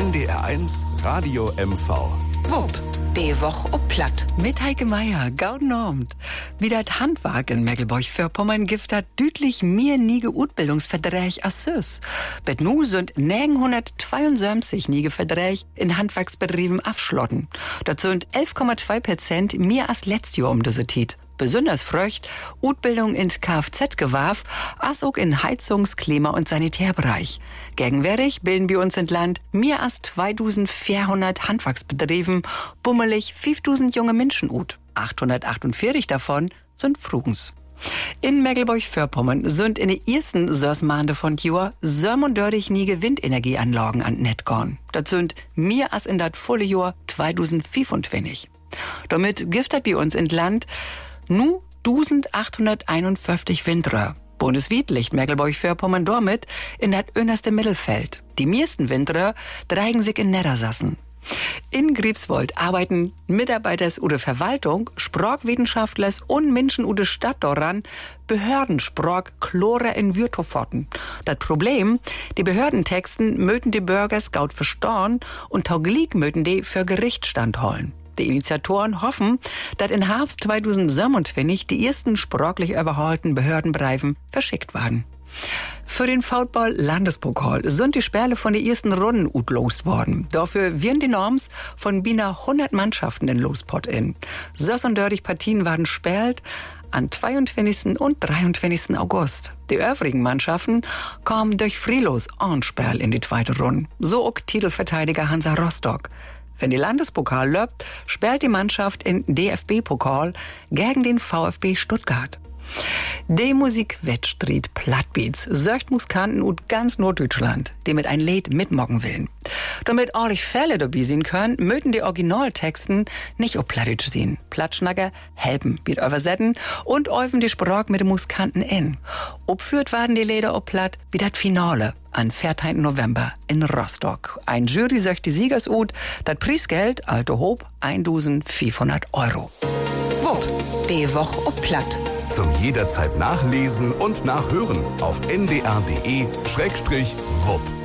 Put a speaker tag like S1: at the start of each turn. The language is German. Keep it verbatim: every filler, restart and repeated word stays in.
S1: N D R eins Radio M V.
S2: Wupp, die Woche ob Platt.
S3: Mit Heike Meier, gauden Abend. Wie das Handwerk in Mecklenburg-Vorpommern gibt hat dütlich mir nie Utbildungsverträge als Süß. Bet nu sind neunhundertzweiundsiebzig nie Verträge in Handwerksbetrieben abschlotten. Das sind elf Komma zwei Prozent mehr als letztes Jahr um diese Zeit. Besonders fröcht Utbildung in Kfz-Gewerb, als auch in Heizungs-, Klima- und Sanitärbereich. Gegenwärtig bilden wir uns in Land mehr als zweitausendvierhundert Handwerksbetrieben, bummelig fünftausend junge Menschen ut. achthundertachtundvierzig davon sind Frugens. In Mecklenburg-Vorpommern sind in den ersten sechs Monaten von Jahr siebenundvierzig nie Windenergieanlagen an Netz gegangen. Das sind mehr als in das volle Jahr zweitausendfünfundzwanzig. Damit gibt es bei uns in Land nu eintausendachthunderteinundfünfzig Windräder. Bundesweit liegt Mecklenburg-Vorpommern damit in das innerste Mittelfeld. Die meisten Windräder dreigen sich in Niedersachsen. In Greifswald arbeiten Mitarbeiter oder Verwaltung, Sprachwissenschaftler und Menschen oder Stadt daran, Behördensprach Chlore in Würtoforten. Das Problem, die Behördentexten möten die Bürger scout verstauen und tauglich möten die für Gericht standholen. Die Initiatoren hoffen, dass in Herbst zweitausendsiebenundzwanzig die ersten sprachlich überholten Behördenbriefen verschickt werden. Für den Football-Landespokal sind die Spiele von der ersten Runde utlost worden. Dafür werden die Norms von beinahe hundert Mannschaften in Lospot in. sechsunddreißig Partien waren gespielt am zweiundzwanzigsten und dreiundzwanzigsten August. Die übrigen Mannschaften kamen durch Frilos ein Spiel in die zweite Runde. So auch Titelverteidiger Hansa Rostock. Wenn die Landespokal läuft, spielt die Mannschaft in D F B-Pokal gegen den VfB Stuttgart. Die Musikwettstreit Plattbeats sorgt Musikanten ut ganz Norddeutschland, die mit ein Lied mitmocken willen. Damit ordentlich Fälle dabei sein können, möchten die Originaltexten nicht auf Plattdeutsch sehen. Plattschnacker helfen, wird übersetzen und öfen die Sprache mit den Musikanten in. Obführt werden die Lieder auf Platt wie das Finale am vierzehnten November in Rostock. Ein Jury sagt die Siegers ut, das Preisgeld, alte Hob, eintausendfünfhundert Euro.
S2: Wupp, die Woche ob Platt.
S1: Zum jederzeit nachlesen und nachhören auf n d r punkt d e slash wupp.